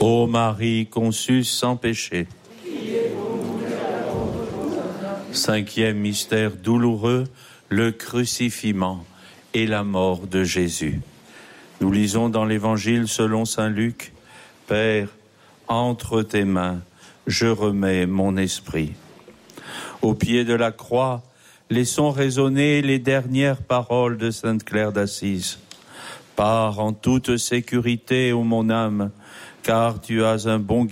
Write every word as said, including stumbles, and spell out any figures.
Ô Marie conçue sans péché. Cinquième mystère douloureux, le crucifixion et la mort de Jésus. Nous lisons dans l'Évangile selon saint Luc, « Père, entre tes mains, je remets mon esprit. » Au pied de la croix, laissons résonner les dernières paroles de sainte Claire d'Assise. « Pars en toute sécurité, ô mon âme, car tu as un bon